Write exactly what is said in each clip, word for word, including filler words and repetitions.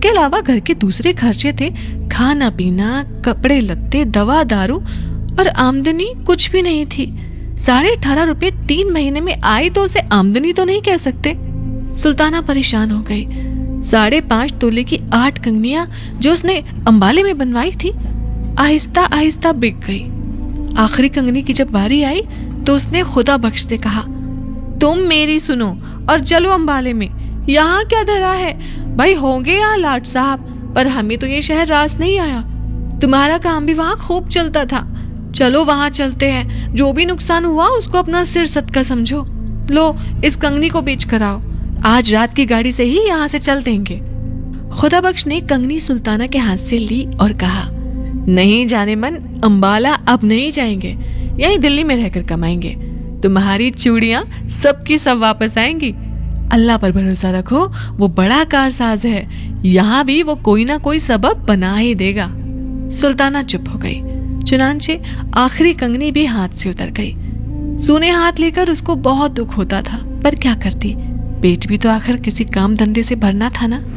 इसके अलावा घर के दूसरे खर्चे थे, खाना पीना, कपड़े लत्ते, दवा दारू, और आमदनी कुछ भी नहीं थी। साढ़े अठारह रुपए तीन महीने में आई तो उसे आमदनी तो नहीं कह सकते। सुल्ताना परेशान हो गई। साढ़े पांच तोले की आठ कंगनियां जो उसने अंबाले में बनवाई थी आहिस्ता आहिस्ता बिक गई। आखिरी कंगनी की जब बारी आई तो उसने खुदा बख्श से कहा, तुम मेरी सुनो और चलो अंबाले में। यहाँ क्या धरा है भाई, होंगे यहाँ लाट साहब, पर हमें तो ये शहर रास नहीं आया। तुम्हारा काम भी वहाँ खूब चलता था, चलो वहाँ चलते हैं। जो भी नुकसान हुआ उसको अपना सिर सदका समझो। लो इस कंगनी को बेच कर आओ, आज रात की गाड़ी से ही यहाँ से चल देंगे। खुदा बख्श ने कंगनी सुल्ताना के हाथ से ली और कहा, नहीं जाने मन, अंबाला अब नहीं जाएंगे, यही दिल्ली में रहकर कमाएंगे। तुम्हारी चूड़ियां सबकी सब वापस आएंगी। अल्लाह पर भरोसा रखो, वो बड़ा कारसाज है, यहाँ भी वो कोई ना कोई सबब बना ही देगा। सुल्ताना चुप हो गई। चुनांचे आखिरी कंगनी भी हाथ से उतर गई। सूने हाथ लेकर उसको बहुत दुख होता था, पर क्या करती, पेट भी तो आखिर किसी काम धंधे से भरना था ना।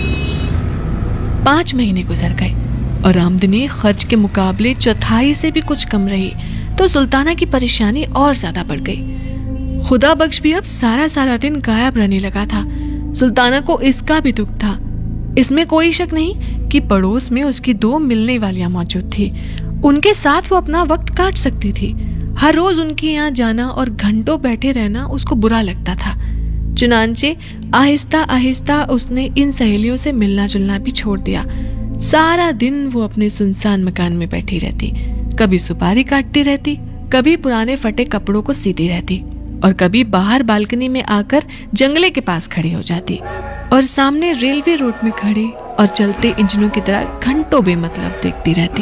पांच महीने गुजर गए और आमदनी खर्च के मुकाबले चौथाई से भी कुछ कम रही, तो सुल्ताना की परेशानी और ज्यादा बढ़ गई। खुदा बख्श भी अब सारा सारा दिन गायब रहने लगा था। सुल्ताना को इसका भी दुख था। इसमें कोई शक नहीं कि पड़ोस में उसकी दो मिलने वालियां मौजूद थी, उनके साथ वो अपना वक्त काट सकती थी। हर रोज उनके यहाँ जाना और घंटों बैठे रहना उसको बुरा लगता था। चुनांचे आहिस्ता आहिस्ता उसने इन सहेलियों से मिलना जुलना भी छोड़ दिया। सारा दिन वो अपने सुनसान मकान में बैठी रहती, कभी सुपारी काटती रहती, कभी पुराने फटे कपड़ों को सीती रहती, और कभी बाहर बालकनी में आकर जंगले के पास खड़ी हो जाती और सामने रेलवे रोड में खड़े और चलते इंजनों की तरह घंटों बेमतलब देखती रहती।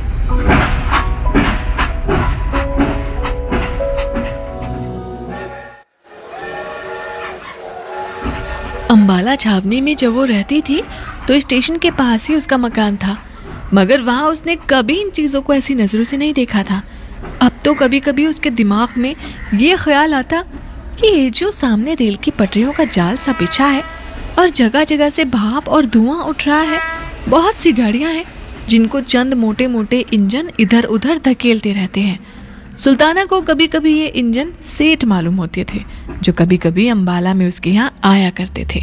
अंबाला छावनी में जब वो रहती थी तो स्टेशन के पास ही उसका मकान था, मगर वहां उसने कभी इन चीजों को ऐसी नजरों से नहीं देखा था। अब तो कभी कभी उसके दिमाग में ये ख्याल आता कि ये जो सामने रेल की पटरियों का जाल सा बिछा है और जगह जगह से भाप और धुआं उठ रहा है, बहुत सी गाड़ियां हैं जिनको चंद मोटे मोटे इंजन इधर उधर धकेलते रहते हैं। सुल्ताना को कभी कभी ये इंजन सेठ मालूम होते थे, जो कभी कभी अंबाला में उसके यहाँ आया करते थे।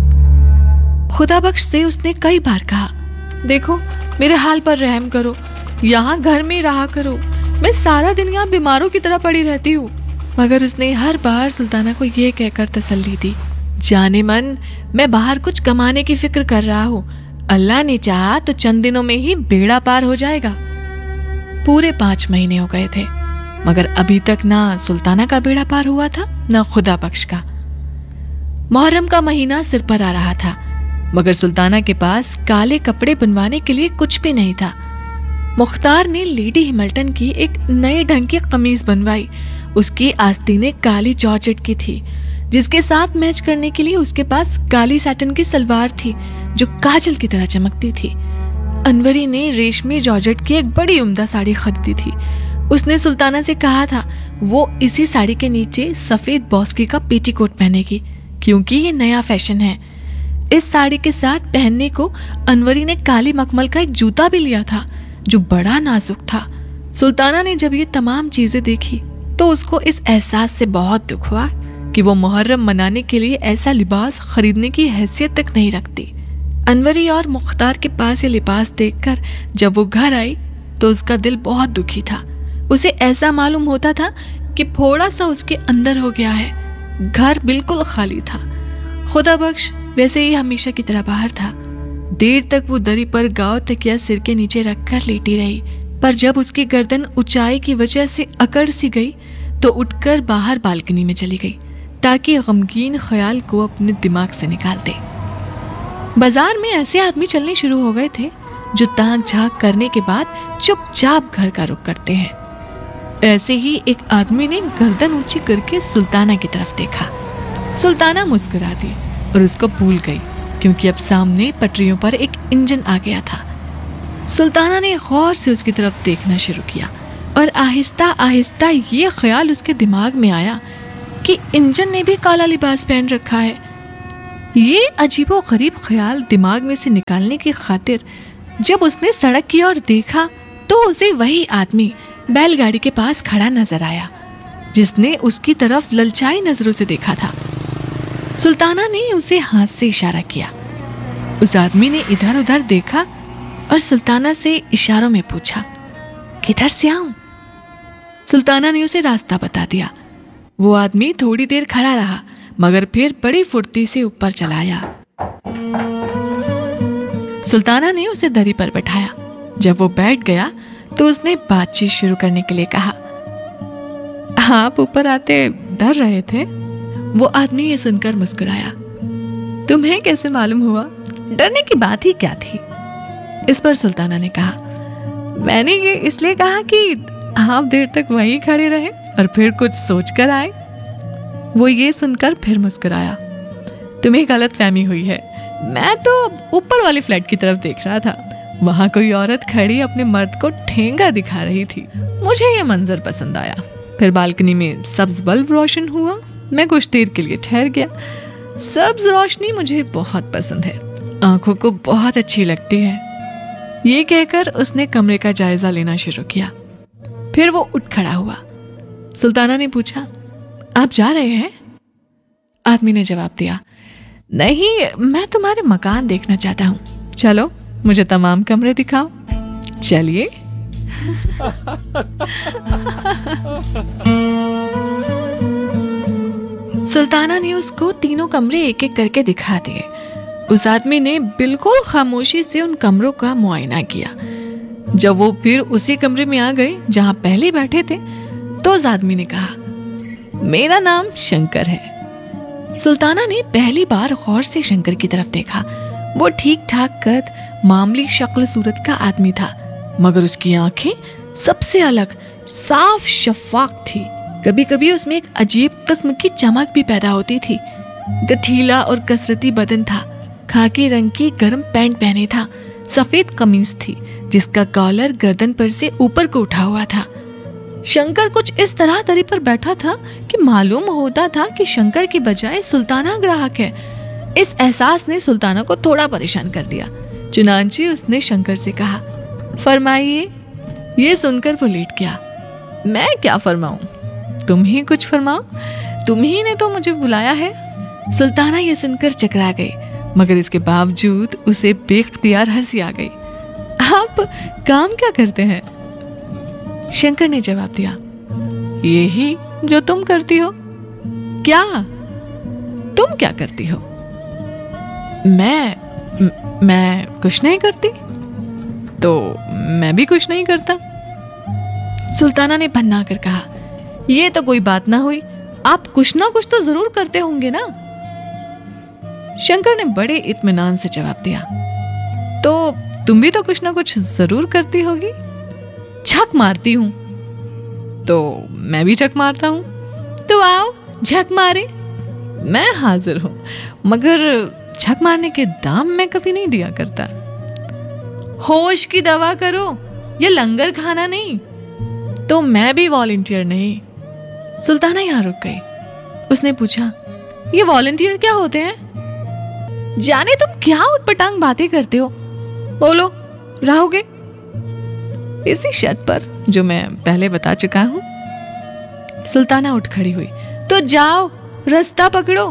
खुदा बख्श से उसने कई बार कहा, देखो मेरे हाल पर रहम करो, यहाँ घर में रहा करो, मैं सारा दिन यहाँ बीमारों की तरह पड़ी रहती हूँ। मगर उसने हर बार सुल्ताना को ये कहकर तसल्ली दी, जाने मन, मैं बाहर कुछ कमाने की फिक्र कर रहा हूँ, अल्लाह ने चाहा तो चंद दिनों में ही बेड़ा पार हो जाएगा। पूरे पांच महीने हो गए थे, मगर अभी तक ना सुल्ताना का बेड़ा पार हुआ था, ना खुदा बख्श का। मुहर्रम का महीना सिर पर आ रहा था, मगर सुल्ताना के पास काले कपड़े बनवाने के लिए कुछ भी नहीं था। मुख्तार ने लेडी हिमल्टन की एक नए ढंग की कमीज बनवाई। उसकी आस्तीनें काली जॉर्जेट की थी, जिसके साथ मैच करने के लिए उसके पास काली सैटन की सलवार थी जो काजल की तरह चमकती थी। अनवरी ने रेशमी जॉर्जेट की एक बड़ी उम्दा साड़ी खरीदी थी। उसने सुल्ताना से कहा था वो इसी साड़ी के नीचे सफेद बॉस्की का पेटीकोट पहनेगी, क्योंकि ये नया फैशन है। इस साड़ी के साथ पहनने को अनवरी ने काली मखमल का एक जूता भी लिया था जो बड़ा नाजुक था। सुल्ताना ने जब ये तमाम चीजें देखी तो उसको इस एहसास से बहुत दुख हुआ कि वो मुहर्रम मनाने के लिए ऐसा लिबास खरीदने की हैसियत तक नहीं रखती। अनवरी और मुख्तार के पास ये लिबास देखकर जब वो घर आई तो उसका दिल बहुत दुखी था। उसे ऐसा मालूम होता था कि थोड़ा सा उसके अंदर हो गया है। घर बिल्कुल खाली था। खुदा बख्श वैसे ही हमेशा की तरह बाहर था। देर तक वो दरी पर गांव तकिया सिर के नीचे रखकर लेटी रही, पर जब उसकी गर्दन ऊंचाई की वजह से अकड़ सी गई तो उठकर बाहर बालकनी में चली गई ताकि गमगीन ख्याल को अपने दिमाग से निकाल दे। बाजार में ऐसे आदमी चलने शुरू हो गए थे जो ताक झांक करने के बाद चुपचाप घर का रुख करते हैं। ऐसे ही एक आदमी ने गर्दन ऊंची करके सुल्ताना की तरफ देखा। सुल्ताना मुस्कुरा दी और उसको भूल गई, क्योंकि अब सामने पटरियों पर एक इंजन आ गया था। सुल्ताना ने गौर से उसकी तरफ देखना शुरू किया और आहिस्ता आहिस्ता ये ख्याल उसके दिमाग में आया कि इंजन ने भी काला लिबास पहन रखा है। ये अजीबो गरीब ख्याल दिमाग में से निकालने की खातिर जब उसने सड़क की ओर देखा तो उसे वही आदमी बैलगाड़ी के पास खड़ा नजर आया जिसने उसकी तरफ ललचाई नजरों से देखा था। सुल्ताना ने उसे हाथ से इशारा किया। उस आदमी ने इधर उधर देखा और सुल्ताना से इशारों में पूछा, किधर से आऊं? सुल्ताना ने उसे रास्ता बता दिया। वो आदमी थोड़ी देर खड़ा रहा मगर फिर बड़ी फुर्ती से ऊपर चला आया। सुल्ताना ने उसे दरी पर बैठाया। जब वो बैठ गया तो उसने बातचीत शुरू करने के लिए कहा, आप ऊपर आते डर रहे थे? वो आदमी ये सुनकर मुस्कुराया। तुम्हें कैसे मालूम हुआ? डरने की बात ही क्या थी? इस पर सुल्ताना ने कहा, मैंने ये इसलिए कहा कि आप देर तक वहीं खड़े रहे और फिर कुछ सोचकर आए। वो ये सुनकर फिर मुस्कुराया। तुम्हें गलतफहमी हुई है, मैं तो ऊपर वाले फ्लैट की तरफ देख रहा था। वहां कोई औरत खड़ी अपने मर्द को ठेंगा दिखा रही थी। मुझे ये मंजर पसंद आया। फिर बालकनी में सब्ज बल्ब रोशन हुआ। मैं कुछ देर के लिए ठहर गया। सब्ज रोशनी मुझे बहुत पसंद है, आंखों को बहुत अच्छी लगती है। ये कहकर उसने कमरे का जायजा लेना शुरू किया। फिर वो उठ खड़ा हुआ। सुल्ताना ने पूछा, आप जा रहे हैं? आदमी ने जवाब दिया, नहीं, मैं तुम्हारे मकान देखना चाहता हूँ। चलो मुझे तमाम कमरे दिखाओ। चलिए। सुल्ताना ने उसको तीनों कमरे एक एक करके दिखा दिए। उस आदमी ने बिल्कुल खामोशी से उन कमरों का मुआयना किया। जब वो फिर उसी कमरे में आ गए जहां पहले बैठे थे तो उस आदमी ने कहा, मेरा नाम शंकर है। सुल्ताना ने पहली बार गौर से शंकर की तरफ देखा। वो ठीक ठाक कद, मामूली शक्ल सूरत का आदमी था मगर उसकी आंखें सबसे अलग, साफ शफाफ थी। कभी कभी उसमें एक अजीब किस्म की चमक भी पैदा होती थी। गठीला और कसरती बदन था। खाकी रंग की गर्म पैंट पहने था। सफेद कमीज थी जिसका कॉलर गर्दन पर से ऊपर को उठा हुआ था। शंकर कुछ इस तरह दरी पर बैठा था कि मालूम होता था कि शंकर की बजाय सुल्ताना ग्राहक है। इस एहसास ने सुल्ताना को थोड़ा परेशान कर दिया। चुनांचे उसने शंकर से कहा, फरमाइए। ये सुनकर वो लेट गया। मैं क्या फरमाऊं? तुम ही कुछ फरमाओ, तुम ही ने तो मुझे बुलाया है। सुल्ताना ये सुनकर चकरा गई मगर इसके बावजूद उसे बेख्तियार हंसी आ गई। आप काम क्या करते हैं? शंकर ने जवाब दिया, यही जो तुम करती हो। क्या? तुम क्या करती हो? मैं म, मैं कुछ नहीं करती। तो मैं भी कुछ नहीं करता। सुल्ताना ने भन्ना कर कहा, ये तो कोई बात ना हुई। आप कुछ ना कुछ तो जरूर करते होंगे ना? शंकर ने बड़े इत्मीनान से जवाब दिया, तो तुम भी तो कुछ ना कुछ जरूर करती होगी। झक मारती हूं। तो मैं भी झक मारता हूं। तो आओ झक मारे। मैं हाजिर हूं मगर झक मारने के दाम मैं कभी नहीं दिया करता। होश की दवा करो, ये लंगर खाना नहीं। तो मैं भी वॉलंटियर नहीं। सुल्ताना यहां रुक गई। उसने पूछा, ये वॉलंटियर क्या होते हैं? जाने तुम क्या उटपटांग बातें करते हो। बोलो, रहोगे? इसी शर्त पर जो मैं पहले बता चुका हूं। सुल्ताना उठ खड़ी हुई। तो जाओ, रास्ता पकड़ो।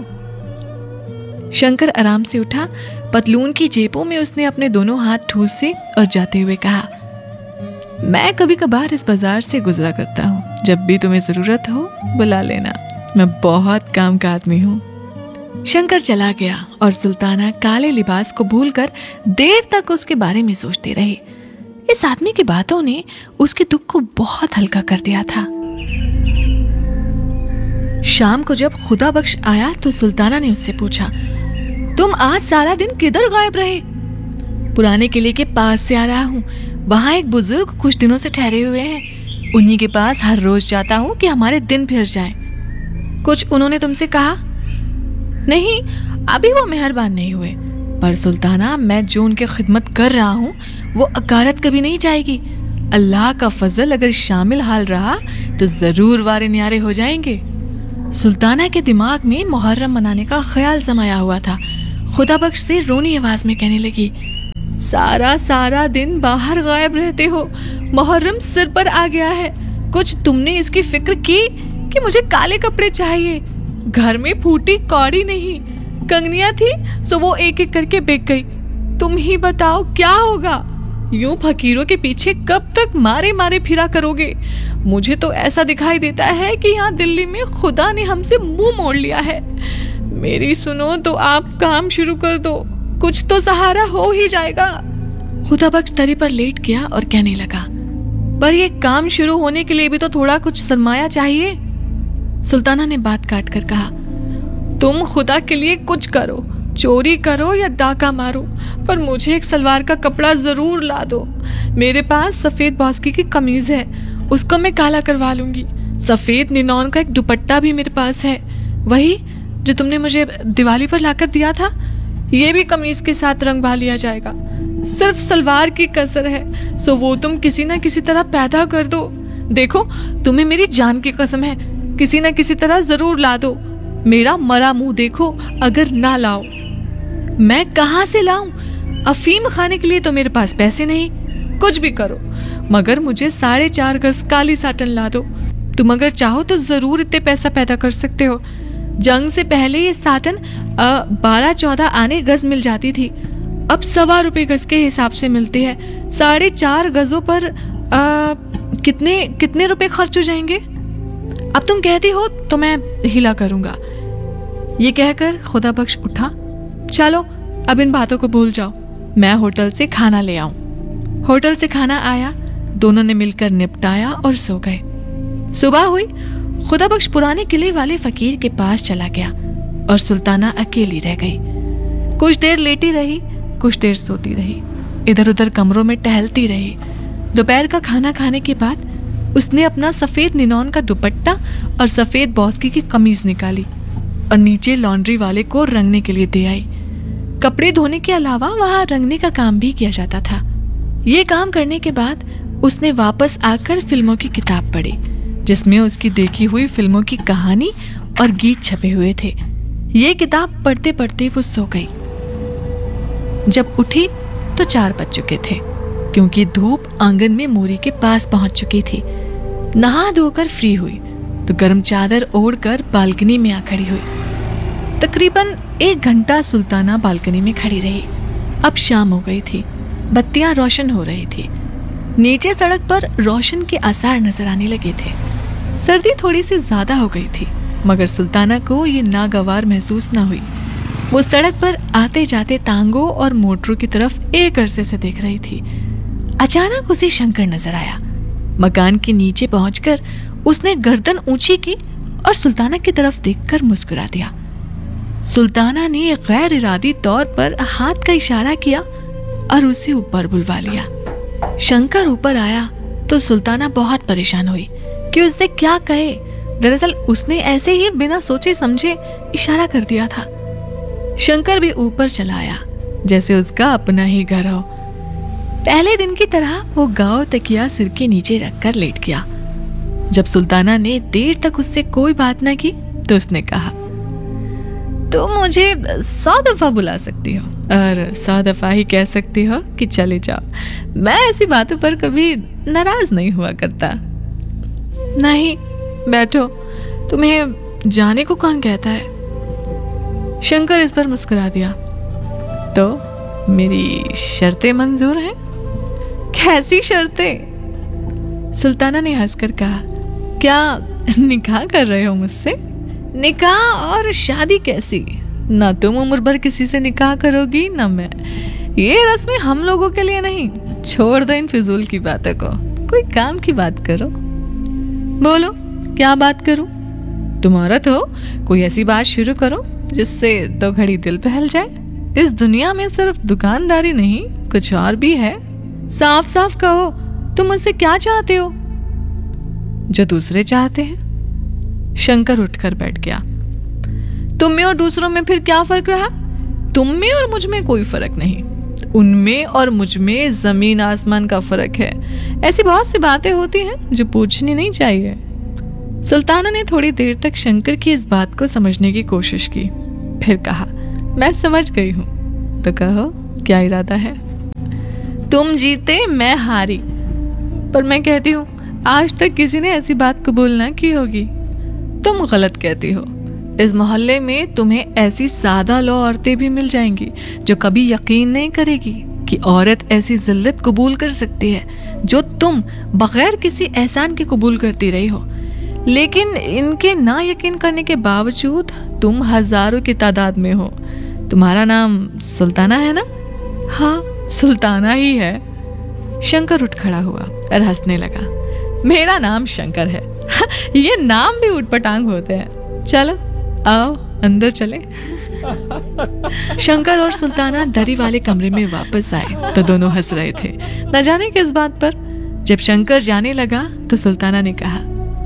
शंकर आराम से उठा। पतलून की जेबों में उसने अपने दोनों हाथ ठूसे और जाते हुए कहा, मैं कभी कभार इस बाजार से गुजरा करता हूँ। जब भी तुम्हें जरूरत हो बुला लेना। मैं बहुत काम का आदमी हूँ। शंकर चला गया और सुल्ताना काले लिबास को भूलकर देर तक उसके बारे में सोचती रही। इस आदमी की बातों ने उसके दुख को बहुत हल्का कर दिया था। शाम को जब खुदा बख्श आया तो सुल्ताना ने उससे पूछा, तुम आज सारा दिन किधर गायब रहे? पुराने किले के पास से आ रहा हूँ। वहां एक बुजुर्ग कुछ दिनों से ठहरे हुए हैं। उन्हीं के पास हर रोज जाता हूँ कि हमारे दिन फिर जाएं। कुछ उन्होंने तुमसे कहा? नहीं, अभी वो मेहरबान नहीं हुए। पर सुल्ताना, मैं जो उनकी खिदमत कर रहा हूँ वो अकारत कभी नहीं जाएगी। अल्लाह का फजल अगर शामिल हाल रहा तो जरूर वारे न्यारे हो जाएंगे। सुल्ताना के दिमाग में मुहर्रम मनाने का ख्याल समाया हुआ था। खुदा बख्श से रोनी आवाज में कहने लगी, सारा सारा दिन बाहर गायब रहते हो, मुहर्रम सिर पर आ गया है, कुछ तुमने इसकी फिक्र की कि मुझे काले कपड़े चाहिए? घर में फूटी कौड़ी नहीं, कंगनियां थी सो वो एक एक करके बिक गई। तुम ही बताओ क्या होगा? यूं फकीरों के पीछे कब तक मारे मारे फिरा करोगे? मुझे तो ऐसा दिखाई देता है कि यहाँ दिल्ली में खुदा ने हमसे मुंह मोड़ लिया है। मेरी सुनो तो आप काम शुरू कर दो, कुछ तो सहारा हो ही जाएगा। खुदा बख्श दरी पर लेट गया और कहने लगा, पर ये काम शुरू होने के लिए भी तो थोड़ा कुछ सरमाया चाहिए। सुल्ताना ने बात काट कर कहा, तुम खुदा के लिए कुछ करो, चोरी करो या डाका मारो, पर मुझे एक सलवार का कपड़ा जरूर ला दो। मेरे पास सफेद बास्की की कमीज है, उसको मैं काला करवा लूंगी। सफेद निनॉन का एक दुपट्टा भी मेरे पास है, वही जो तुमने मुझे दिवाली पर लाकर दिया था, ये भी कमीज के साथ रंगवा लिया जाएगा। सिर्फ सलवार की कसर है, सो वो तुम किसी ना किसी तरह पैदा कर दो। देखो, तुम्हें मेरी जान की कसम है, किसी ना किसी तरह जरूर ला दो। मेरा मरा मुंह देखो अगर ना लाओ। मैं कहाँ से लाऊं? अफीम खाने के लिए तो मेरे पास पैसे नहीं। कुछ भी करो, मगर मुझे साढ़े चार गज काली साटन ला दो। तुम अगर चाहो तो जरूर इतने पैसा पैदा कर सकते हो। जंग से पहले ये साटन बारह चौदह आने गज मिल जाती थी, अब सवा रुपए गज के हिसाब से मिलती है। साढ़े चार गजों पर आ, कितने कितने रुपए खर्च हो जाएंगे? अब तुम कहती हो तो मैं हिला करूंगा। ये कहकर खुदा बख्श उठा। चलो अब इन बातों को भूल जाओ, मैं होटल से खाना ले आऊं। होटल से खाना आया, दोनों ने मिलकर निपटाया और सो गए। सुबह हुई, खुदा बख्श पुराने किले वाले फकीर के पास चला गया और सुल्ताना अकेली रह गई। कुछ देर लेटी रही, कुछ देर सोती रही, इधर उधर कमरों में टहलती रही। दोपहर का खाना खाने के बाद उसने अपना सफेद निनॉन का दुपट्टा और सफेद बास्की की कमीज निकाली और नीचे लॉन्ड्री वाले को रंगने के लिए दे आई। कपड़े धोने के अलावा वहां रंगने का काम भी किया जाता था। ये काम करने के बाद उसने वापस आकर फिल्मों की किताब पढ़ी, जिसमें उसकी देखी हुई फिल्मों की कहानी और गीत छपे हुए थे। ये किताब पढ़ते पढ़ते वो सो गई। जब उठी तो चार बज चुके थे, क्योंकि धूप आंगन में मोरी के पास पहुंच चुकी थी। नहा धोकर फ्री हुई तो गर्म चादर ओढ़कर बालकनी में आ खड़ी हुई। तकरीबन एक घंटा सुल्ताना बालकनी में खड़ी रही। अब शाम हो गई थी, बत्तियां रोशन हो रही थी। नीचे सड़क पर रोशन के आसार नजर आने लगे थे। सर्दी थोड़ी सी ज्यादा हो गई थी, मगर सुल्ताना को ये नागवार महसूस न हुई। वो सड़क पर आते जाते तांगों और मोटरों की तरफ एक अरसे से देख रही थी। अचानक उसे शंकर नजर आया। मकान के नीचे पहुंचकर उसने गर्दन ऊंची की और सुल्ताना की तरफ देखकर मुस्कुरा दिया। सुल्ताना ने गैर इरादी तौर पर हाथ का इशारा किया और उसे ऊपर बुलवा लिया। शंकर ऊपर आया तो सुल्ताना बहुत परेशान हुई कि उससे क्या कहे। दरअसल उसने ऐसे ही बिना सोचे समझे इशारा कर दिया था। शंकर भी ऊपर चला आया, जैसे उसका अपना ही घर हो। पहले दिन की तरह वो गांव तकिया सिर के नीचे रखकर लेट गया। जब सुल्ताना ने देर तक उससे कोई बात न की तो उसने कहा, तो मुझे सौ दफा बुला सकती हो और सौ दफा ही कह सकती हो कि चले जाओ। मैं ऐसी बातों पर कभी नाराज नहीं हुआ करता। नहीं, बैठो, तुम्हें जाने को कौन कहता है? शंकर इस पर मुस्कुरा दिया। तो मेरी शर्तें मंजूर हैं? कैसी शर्तें? सुल्ताना ने हंसकर कहा, क्या निकाह कर रहे हो मुझसे? निकाह और शादी कैसी? ना तुम उम्र भर किसी से निकाह करोगी ना मैं। ये रस्में हम लोगों के लिए नहीं। छोड़ दो इन फिजूल की बातों को, कोई काम की बात करो। बोलो, क्या बात करूं? तुम औरत हो, कोई ऐसी बात शुरू करो जिससे दो घड़ी दिल बहल जाए। इस दुनिया में सिर्फ दुकानदारी नहीं, कुछ और भी है। साफ साफ कहो, तुम मुझसे क्या चाहते हो? जो दूसरे चाहते हैं। शंकर उठकर बैठ गया। तुम में और दूसरों में फिर क्या फर्क रहा? तुम में और मुझ में कोई फर्क नहीं, उनमें और मुझ में जमीन आसमान का फर्क है। ऐसी बहुत सी बातें होती हैं जो पूछनी नहीं चाहिए। सुल्ताना ने थोड़ी देर तक शंकर की इस बात को समझने की कोशिश की, फिर कहा, मैं समझ गई हूँ। तो कहो क्या इरादा है? तुम जीते मैं हारी, पर मैं कहती हूँ आज तक किसी ने ऐसी बात कबूल ना की होगी। तुम गलत कहती हो। इस मोहल्ले में तुम्हें ऐसी सादा लो औरतें भी मिल जाएंगी जो कभी यकीन नहीं करेगी कि औरत ऐसी जिल्लत कबूल कर सकती है जो तुम बगैर किसी एहसान के कबूल करती रही हो। लेकिन इनके ना यकीन करने के बावजूद तुम हजारों की तादाद में हो। तुम्हारा नाम सुल्ताना है ना? हाँ, सुल्ताना ही है। शंकर उठ खड़ा हुआ और हंसने लगा। मेरा नाम शंकर है। ये नाम भी उटपटांग होते हैं। चलो आओ अंदर चले। शंकर और सुल्ताना दरी वाले कमरे में वापस आए तो दोनों हंस रहे थे, न जाने किस बात पर। जब शंकर जाने लगा तो सुल्ताना ने कहा,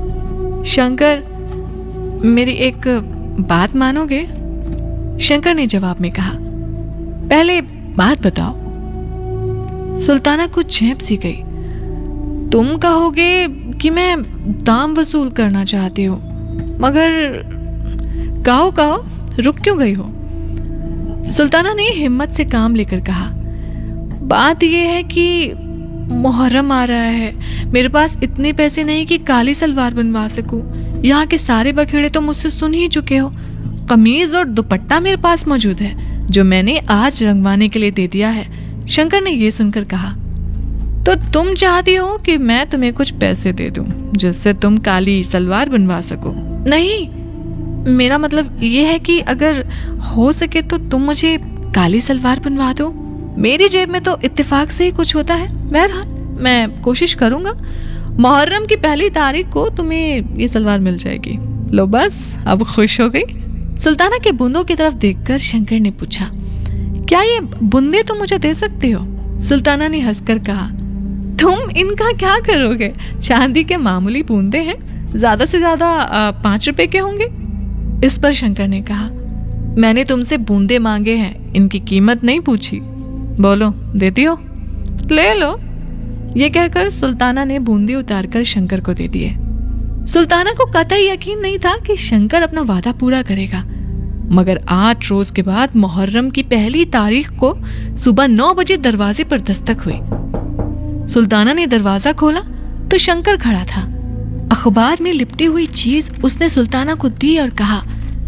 शंकर मेरी एक बात मानोगे? शंकर ने जवाब में कहा, पहले बात बताओ। सुल्ताना कुछ झेप सी गई। तुम कहोगे कि मैं दाम वसूल करना चाहती हूँ, मगर कहो कहो रुक क्यों गई हो? सुल्ताना ने हिम्मत से काम लेकर कहा, बात यह है कि मुहर्रम आ रहा है। मेरे पास इतने पैसे नहीं कि काली सलवार बनवा सकूं। यहाँ के सारे बखेड़े तो मुझसे सुन ही चुके हो। कमीज और दुपट्टा मेरे पास मौजूद है जो मैंने आज रंगवाने के लिए दे दिया है। शंकर ने यह सुनकर कहा, तो तुम चाहती हो कि मैं तुम्हें कुछ पैसे दे दूं जिससे तुम काली सलवार बनवा सको? नहीं, मेरा मतलब ये है कि अगर हो सके तो तुम मुझे काली सलवार बनवा दो। मेरी जेब में तो इत्तेफाक से ही कुछ होता है। बहरहाल मैं कोशिश करूंगा। मुहर्रम की पहली तारीख को तुम्हें ये सलवार मिल जाएगी। लो बस, अब खुश हो गई। सुल्ताना के बूंदों की तरफ देखकर शंकर ने पूछा, क्या ये बूंदे तुम मुझे दे सकते हो? सुल्ताना ने हंसकर कहा, तुम इनका क्या करोगे? चांदी के मामूली बूंदे हैं, ज्यादा से ज्यादा पांच रुपए के होंगे। इस पर शंकर ने कहा, मैंने तुमसे बूंदे मांगे हैं, इनकी कीमत नहीं पूछी। बोलो देती हो? ले लो। ये कहकर सुल्ताना ने बूंदे उतारकर शंकर को दे दिए। सुल्ताना को कतई यकीन नहीं था कि शंकर अपना वादा पूरा करेगा, मगर आठ रोज के बाद मुहर्रम की पहली तारीख को सुबह नौ बजे दरवाजे पर दस्तक हुई। सुल्ताना ने दरवाजा खोला तो शंकर खड़ा था। अखबार में लिपटी हुई चीज उसने सुल्ताना को दी और कहा,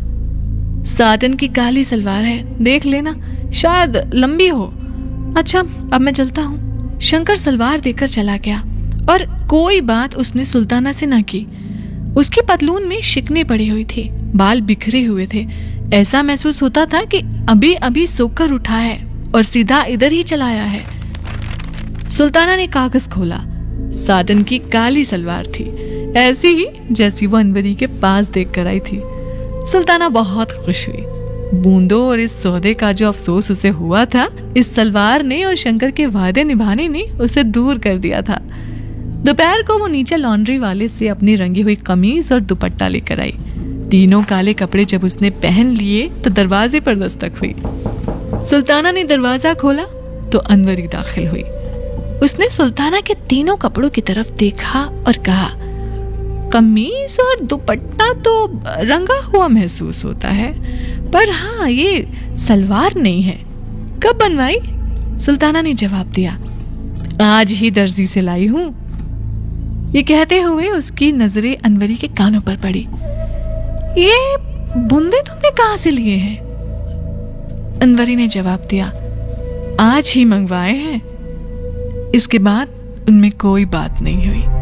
साटन की काली सलवार है, देख लेना, शायद लंबी हो। अच्छा अब मैं चलता हूँ। शंकर सलवार देकर चला गया और कोई बात उसने सुल्ताना से न की। उसकी पतलून में शिकने पड़ी हुई थी, बाल बिखरे हुए थे। ऐसा महसूस होता था कि अभी अभी सोकर उठा है और सीधा इधर ही चलाया है। सुल्ताना ने कागज खोला। साटन की काली सलवार थी, ऐसी ही जैसी वो अनवरी के पास देख कर आई थी। सुल्ताना बहुत खुश हुई। बूंदों और इस सौदे का जो अफसोस उसे हुआ था, इस सलवार ने और शंकर के वादे निभाने ने उसे दूर कर दिया था। दोपहर को वो नीचे लॉन्ड्री वाले से अपनी रंगी हुई कमीज और दुपट्टा लेकर आई। तीनों काले कपड़े जब उसने पहन लिए तो दरवाजे पर दस्तक हुई। सुल्ताना ने दरवाजा खोला तो अनवरी दाखिल हुई। उसने सुल्ताना के तीनों कपड़ों की तरफ देखा और कहा, कमीज और दुपट्टा तो रंगा हुआ महसूस होता है, पर हाँ ये सलवार नहीं है। कब बनवाई? सुल्ताना ने जवाब दिया, आज ही दर्जी से लाई हूँ। ये कहते हुए उसकी नजरें अनवरी के कानों पर पड़ी। ये बूंदे तुमने कहाँ से लिए हैं? अनवरी ने जवाब दिया, आज ही मंगवाए हैं। इसके बाद उनमें कोई बात नहीं हुई।